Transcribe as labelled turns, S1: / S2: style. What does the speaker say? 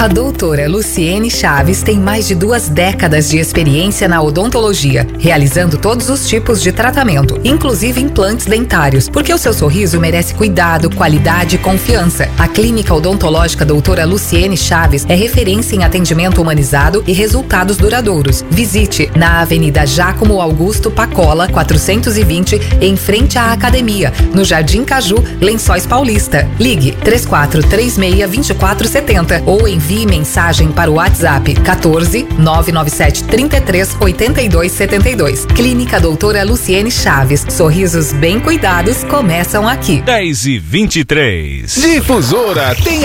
S1: A doutora Luciene Chaves tem mais de 2 décadas de experiência na odontologia, realizando todos os tipos de tratamento, inclusive implantes dentários, porque o seu sorriso merece cuidado, qualidade e confiança. A Clínica Odontológica doutora Luciene Chaves é referência em atendimento humanizado e resultados duradouros. Visite na Avenida Jácomo Augusto Pacola, 420, em frente à Academia, no Jardim Caju, Lençóis Paulista. Ligue 3436-2470 ou envie mensagem para o WhatsApp 14 997 33 82 72. Clínica doutora Luciene Chaves. Sorrisos bem cuidados começam aqui.
S2: 10:23.
S3: Difusora tem